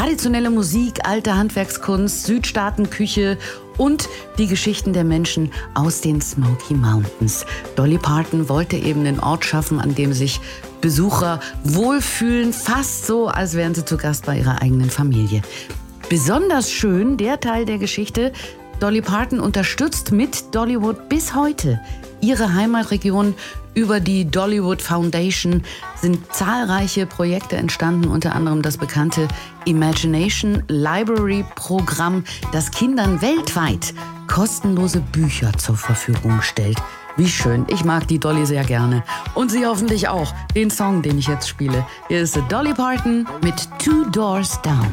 Traditionelle Musik, alte Handwerkskunst, Südstaatenküche und die Geschichten der Menschen aus den Smoky Mountains. Dolly Parton wollte eben einen Ort schaffen, an dem sich Besucher wohlfühlen, fast so, als wären sie zu Gast bei ihrer eigenen Familie. Besonders schön der Teil der Geschichte: Dolly Parton unterstützt mit Dollywood bis heute ihre Heimatregion. Über die Dollywood Foundation sind zahlreiche Projekte entstanden, unter anderem das bekannte Imagination Library Programm, das Kindern weltweit kostenlose Bücher zur Verfügung stellt. Wie schön, ich mag die Dolly sehr gerne. Und Sie hoffentlich auch, den Song, den ich jetzt spiele. Hier ist Dolly Parton mit Two Doors Down.